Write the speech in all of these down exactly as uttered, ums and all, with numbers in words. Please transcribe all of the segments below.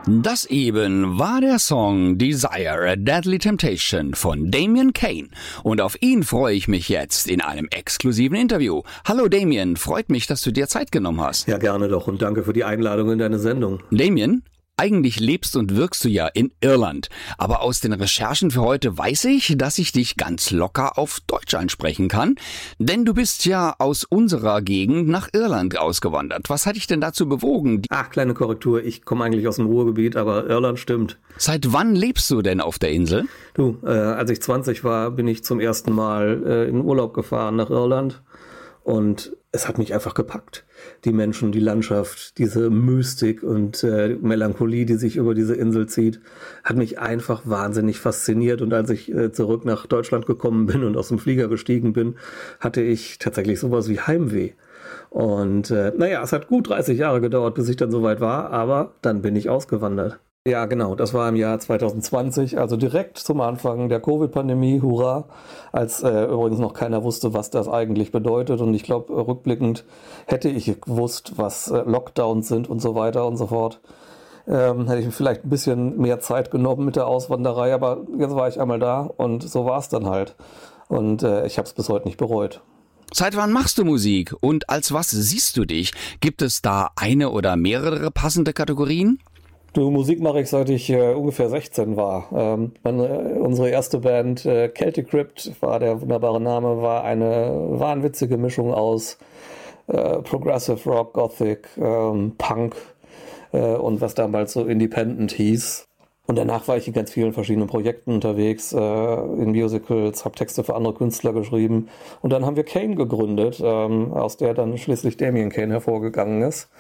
Das eben war der Song Desire, a Deadly Temptation von Damien Kane. Und auf ihn freue ich mich jetzt in einem exklusiven Interview. Hallo Damien, freut mich, dass du dir Zeit genommen hast. Ja, gerne doch und danke für die Einladung in deine Sendung. Damien, eigentlich lebst und wirkst du ja in Irland. Aber aus den Recherchen für heute weiß ich, dass ich dich ganz locker auf Deutsch ansprechen kann. Denn du bist ja aus unserer Gegend nach Irland ausgewandert. Was hat dich denn dazu bewogen? Ach, kleine Korrektur, ich komme eigentlich aus dem Ruhrgebiet, aber Irland stimmt. Seit wann lebst du denn auf der Insel? Du, äh, als ich zwanzig war, bin ich zum ersten Mal äh, in Urlaub gefahren nach Irland. Und es hat mich einfach gepackt. Die Menschen, die Landschaft, diese Mystik und äh, Melancholie, die sich über diese Insel zieht, hat mich einfach wahnsinnig fasziniert. Und als ich äh, zurück nach Deutschland gekommen bin und aus dem Flieger gestiegen bin, hatte ich tatsächlich sowas wie Heimweh. Und äh, naja, es hat gut dreißig Jahre gedauert, bis ich dann soweit war, aber dann bin ich ausgewandert. Ja, genau, das war im Jahr zwanzig zwanzig, also direkt zum Anfang der Covid-Pandemie, hurra, als äh, übrigens noch keiner wusste, was das eigentlich bedeutet. Und ich glaube, rückblickend hätte ich gewusst, was äh, Lockdowns sind und so weiter und so fort. Ähm, hätte ich mir vielleicht ein bisschen mehr Zeit genommen mit der Auswanderei, aber jetzt war ich einmal da und so war es dann halt. Und äh, ich habe es bis heute nicht bereut. Seit wann machst du Musik und als was siehst du dich? Gibt es da eine oder mehrere passende Kategorien? Du, Musik mache ich, seit ich äh, ungefähr sechzehn war. Ähm, meine, unsere erste Band, äh, Celtic Crypt, war der wunderbare Name, war eine wahnwitzige Mischung aus äh, Progressive Rock, Gothic, ähm, Punk äh, und was damals so Independent hieß. Und danach war ich in ganz vielen verschiedenen Projekten unterwegs, äh, in Musicals, habe Texte für andere Künstler geschrieben. Und dann haben wir Kane gegründet, ähm, aus der dann schließlich Damien Kane hervorgegangen ist.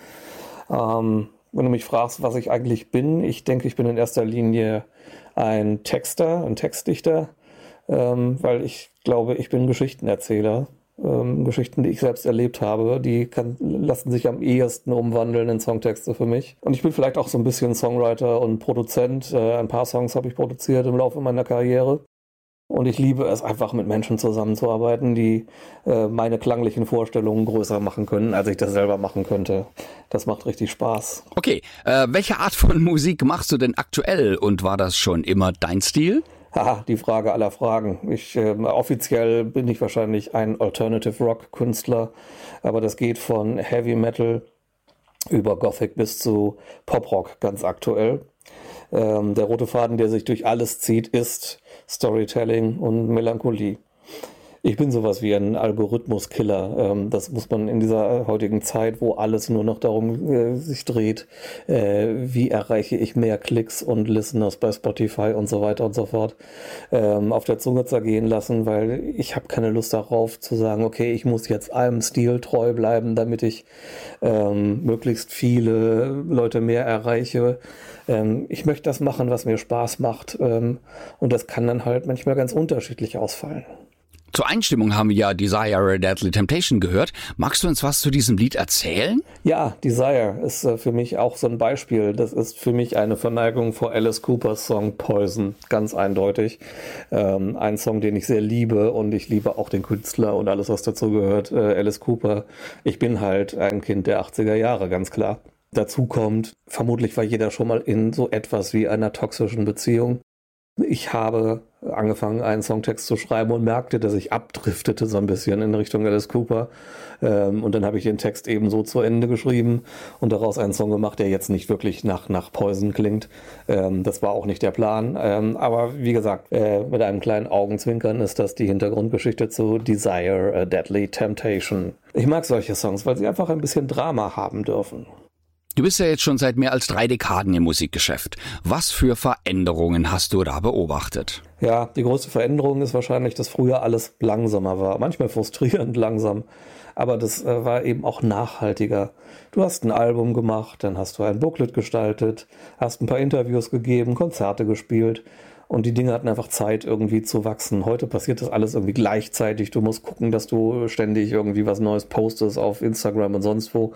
Ähm, Wenn du mich fragst, was ich eigentlich bin, ich denke, ich bin in erster Linie ein Texter, ein Textdichter, ähm, weil ich glaube, ich bin Geschichtenerzähler. Ähm, Geschichten, die ich selbst erlebt habe, die kann, lassen sich am ehesten umwandeln in Songtexte für mich. Und ich bin vielleicht auch so ein bisschen Songwriter und Produzent. Äh, ein paar Songs habe ich produziert im Laufe meiner Karriere. Und ich liebe es einfach, mit Menschen zusammenzuarbeiten, die äh, meine klanglichen Vorstellungen größer machen können, als ich das selber machen könnte. Das macht richtig Spaß. Okay, äh, welche Art von Musik machst du denn aktuell und war das schon immer dein Stil? Haha, die Frage aller Fragen. Ich, äh, offiziell bin ich wahrscheinlich ein Alternative Rock Künstler, aber das geht von Heavy Metal über Gothic bis zu Pop Rock ganz aktuell. Ähm, der rote Faden, der sich durch alles zieht, ist Storytelling und Melancholie. Ich bin sowas wie ein Algorithmuskiller. Ähm, das muss man in dieser heutigen Zeit, wo alles nur noch darum äh, sich dreht, äh, wie erreiche ich mehr Klicks und Listeners bei Spotify und so weiter und so fort, ähm, auf der Zunge zergehen lassen, weil ich habe keine Lust darauf zu sagen, okay, ich muss jetzt einem Stil treu bleiben, damit ich ähm, möglichst viele Leute mehr erreiche. Ähm, ich möchte das machen, was mir Spaß macht, ähm, und das kann dann halt manchmal ganz unterschiedlich ausfallen. Zur Einstimmung haben wir ja Desire, a Deadly Temptation gehört. Magst du uns was zu diesem Lied erzählen? Ja, Desire ist äh, für mich auch so ein Beispiel. Das ist für mich eine Verneigung vor Alice Coopers Song Poison, ganz eindeutig. Ähm, ein Song, den ich sehr liebe, und ich liebe auch den Künstler und alles, was dazu gehört. Äh, Alice Cooper. Ich bin halt ein Kind der achtziger Jahre, ganz klar. Dazu kommt, vermutlich war jeder schon mal in so etwas wie einer toxischen Beziehung. Ich habe angefangen, einen Songtext zu schreiben und merkte, dass ich abdriftete so ein bisschen in Richtung Alice Cooper. Ähm, und dann habe ich den Text eben so zu Ende geschrieben und daraus einen Song gemacht, der jetzt nicht wirklich nach, nach Poison klingt. Ähm, das war auch nicht der Plan. Ähm, aber wie gesagt, äh, mit einem kleinen Augenzwinkern ist das die Hintergrundgeschichte zu Desire, a Deadly Temptation. Ich mag solche Songs, weil sie einfach ein bisschen Drama haben dürfen. Du bist ja jetzt schon seit mehr als drei Dekaden im Musikgeschäft. Was für Veränderungen hast du da beobachtet? Ja, die größte Veränderung ist wahrscheinlich, dass früher alles langsamer war. Manchmal frustrierend langsam, aber das äh, war eben auch nachhaltiger. Du hast ein Album gemacht, dann hast du ein Booklet gestaltet, hast ein paar Interviews gegeben, Konzerte gespielt. Und die Dinge hatten einfach Zeit, irgendwie zu wachsen. Heute passiert das alles irgendwie gleichzeitig. Du musst gucken, dass du ständig irgendwie was Neues postest auf Instagram und sonst wo.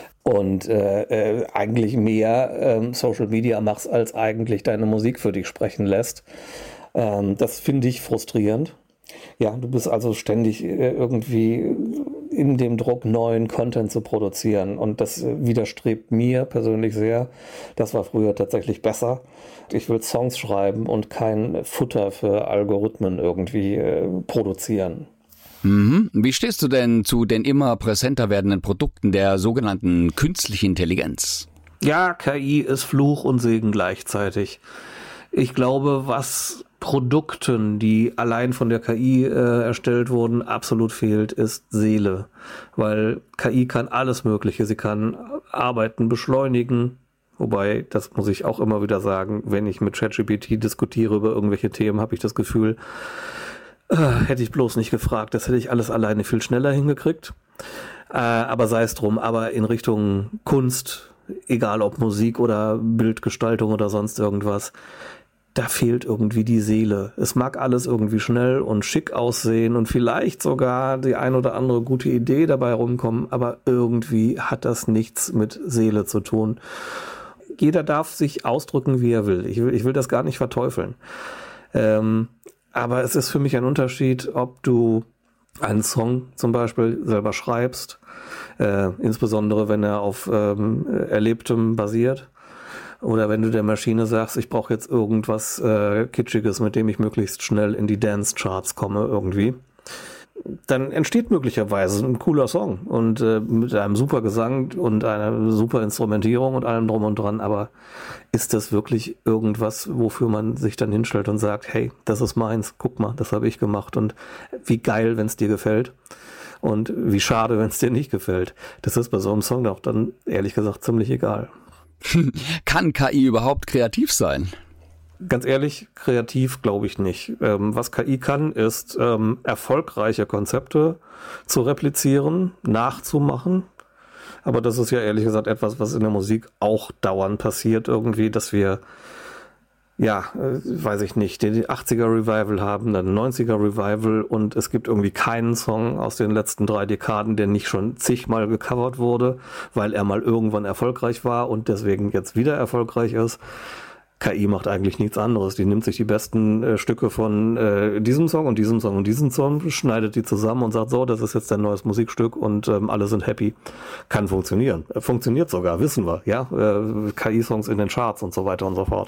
Und äh, äh, eigentlich mehr ähm, Social Media machst, als eigentlich deine Musik für dich sprechen lässt. Ähm, das finde ich frustrierend. Ja, du bist also ständig äh, irgendwie in dem Druck, neuen Content zu produzieren. Und das widerstrebt mir persönlich sehr. Das war früher tatsächlich besser. Ich will Songs schreiben und kein Futter für Algorithmen irgendwie äh, produzieren. Mhm. Wie stehst du denn zu den immer präsenter werdenden Produkten der sogenannten künstlichen Intelligenz? Ja, K I ist Fluch und Segen gleichzeitig. Ich glaube, was Produkten, die allein von der K I äh, erstellt wurden, absolut fehlt, ist Seele. Weil K I kann alles Mögliche. Sie kann Arbeiten beschleunigen. Wobei, das muss ich auch immer wieder sagen, wenn ich mit ChatGPT diskutiere über irgendwelche Themen, habe ich das Gefühl, äh, hätte ich bloß nicht gefragt. Das hätte ich alles alleine viel schneller hingekriegt. Äh, aber sei es drum. Aber in Richtung Kunst, egal ob Musik oder Bildgestaltung oder sonst irgendwas, da fehlt irgendwie die Seele. Es mag alles irgendwie schnell und schick aussehen und vielleicht sogar die ein oder andere gute Idee dabei rumkommen, aber irgendwie hat das nichts mit Seele zu tun. Jeder darf sich ausdrücken, wie er will. Ich will, ich will das gar nicht verteufeln. Ähm, aber es ist für mich ein Unterschied, ob du einen Song zum Beispiel selber schreibst, äh, insbesondere wenn er auf ähm, Erlebtem basiert, oder wenn du der Maschine sagst, ich brauche jetzt irgendwas äh, Kitschiges, mit dem ich möglichst schnell in die Dance-Charts komme irgendwie, dann entsteht möglicherweise ein cooler Song und äh, mit einem super Gesang und einer super Instrumentierung und allem drum und dran, aber ist das wirklich irgendwas, wofür man sich dann hinstellt und sagt, hey, das ist meins, guck mal, das habe ich gemacht und wie geil, wenn es dir gefällt und wie schade, wenn es dir nicht gefällt. Das ist bei so einem Song auch dann ehrlich gesagt ziemlich egal. Kann K I überhaupt kreativ sein? Ganz ehrlich, kreativ glaube ich nicht. Ähm, was K I kann, ist ähm, erfolgreiche Konzepte zu replizieren, nachzumachen. Aber das ist ja ehrlich gesagt etwas, was in der Musik auch dauernd passiert irgendwie, dass wir, ja, äh, weiß ich nicht, den achtziger Revival haben, dann neunziger Revival und es gibt irgendwie keinen Song aus den letzten drei Dekaden, der nicht schon zigmal gecovert wurde, weil er mal irgendwann erfolgreich war und deswegen jetzt wieder erfolgreich ist. K I macht eigentlich nichts anderes. Die nimmt sich die besten äh, Stücke von äh, diesem Song und diesem Song und diesem Song, schneidet die zusammen und sagt, so, das ist jetzt dein neues Musikstück und ähm, alle sind happy. Kann funktionieren. Äh, funktioniert sogar, wissen wir. Ja, äh, K I-Songs in den Charts und so weiter und so fort.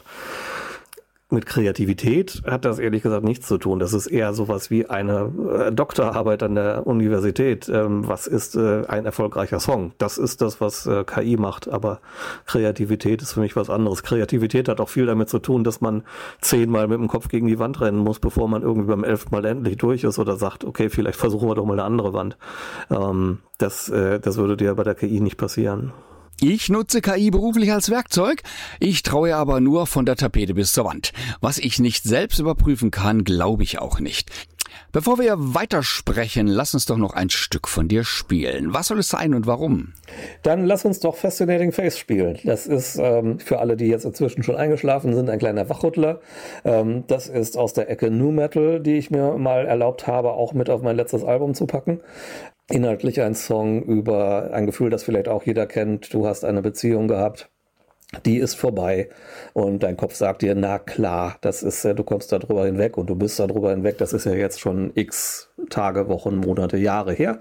Mit Kreativität hat das ehrlich gesagt nichts zu tun. Das ist eher sowas wie eine äh, Doktorarbeit an der Universität. Ähm, was ist äh, ein erfolgreicher Song? Das ist das, was äh, K I macht. Aber Kreativität ist für mich was anderes. Kreativität hat auch viel damit zu tun, dass man zehnmal mit dem Kopf gegen die Wand rennen muss, bevor man irgendwie beim elften Mal endlich durch ist oder sagt, okay, vielleicht versuchen wir doch mal eine andere Wand. Ähm, das, äh, das würde dir bei der K I nicht passieren. Ich nutze K I beruflich als Werkzeug, ich traue aber nur von der Tapete bis zur Wand. Was ich nicht selbst überprüfen kann, glaube ich auch nicht. Bevor wir weitersprechen, lass uns doch noch ein Stück von dir spielen. Was soll es sein und warum? Dann lass uns doch Fascinating Face spielen. Das ist ähm, für alle, die jetzt inzwischen schon eingeschlafen sind, ein kleiner Wachrüttler. Ähm, das ist aus der Ecke Nu Metal, die ich mir mal erlaubt habe, auch mit auf mein letztes Album zu packen. Inhaltlich ein Song über ein Gefühl, das vielleicht auch jeder kennt. Du hast eine Beziehung gehabt, die ist vorbei und dein Kopf sagt dir, na klar, das ist, du kommst da drüber hinweg und du bist da drüber hinweg. Das ist ja jetzt schon x Tage, Wochen, Monate, Jahre her.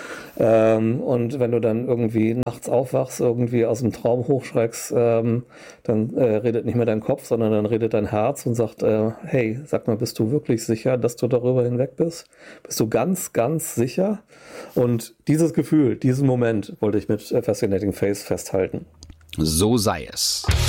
Ähm, und wenn du dann irgendwie nachts aufwachst, irgendwie aus dem Traum hochschreckst, ähm, dann äh, redet nicht mehr dein Kopf, sondern dann redet dein Herz und sagt, äh, hey, sag mal, bist du wirklich sicher, dass du darüber hinweg bist? Bist du ganz, ganz sicher? Und dieses Gefühl, diesen Moment wollte ich mit Fascinating Face festhalten. So sei es.